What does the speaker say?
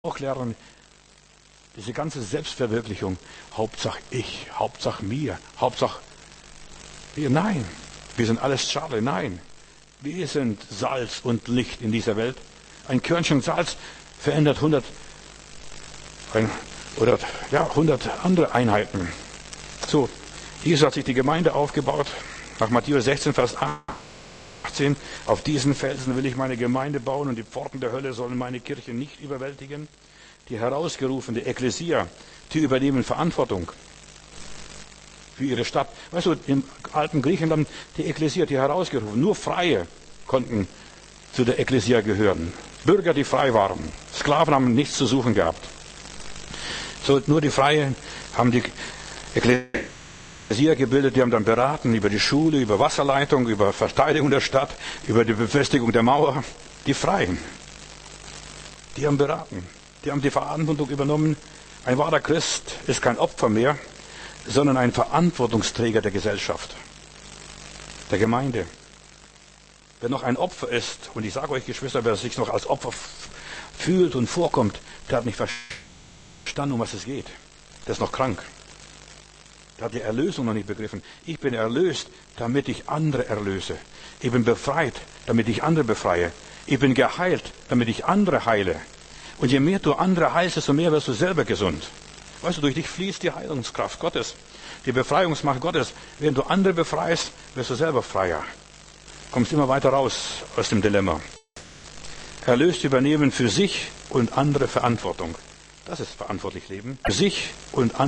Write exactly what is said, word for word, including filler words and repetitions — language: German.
auch lernen, diese ganze Selbstverwirklichung, Hauptsache ich, Hauptsache mir, Hauptsache wir, nein, wir sind alles Schale, nein. Wir sind Salz und Licht in dieser Welt. Ein Körnchen Salz verändert hundert ein, oder ja, hundert andere Einheiten. So, Jesus hat sich die Gemeinde aufgebaut, nach Matthäus sechzehn, Vers achtzehn. Auf diesen Felsen will ich meine Gemeinde bauen und die Pforten der Hölle sollen meine Kirche nicht überwältigen. Die herausgerufene Ekklesia, die übernehmen Verantwortung für ihre Stadt. Weißt du, im alten Griechenland, die Ekklesia, die herausgerufen, nur Freie konnten zu der Ekklesia gehören. Bürger, die frei waren. Sklaven haben nichts zu suchen gehabt. So, nur die Freien haben die Ekklesia gebildet, die haben dann beraten über die Schule, über Wasserleitung, über Verteidigung der Stadt, über die Befestigung der Mauer. Die Freien, die haben beraten. Die haben die Verantwortung übernommen. Ein wahrer Christ ist kein Opfer mehr, sondern ein Verantwortungsträger der Gesellschaft, der Gemeinde. Wer noch ein Opfer ist, und ich sage euch, Geschwister, wer sich noch als Opfer fühlt und vorkommt, der hat nicht verstanden, um was es geht. Der ist noch krank. Der hat die Erlösung noch nicht begriffen. Ich bin erlöst, damit ich andere erlöse. Ich bin befreit, damit ich andere befreie. Ich bin geheilt, damit ich andere heile. Und je mehr du andere heilst, desto mehr wirst du selber gesund. Weißt du, durch dich fließt die Heilungskraft Gottes, die Befreiungsmacht Gottes. Wenn du andere befreist, wirst du selber freier. Kommst immer weiter raus aus dem Dilemma. Erlöst übernehmen für sich und andere Verantwortung. Das ist verantwortlich leben. Für sich und andere.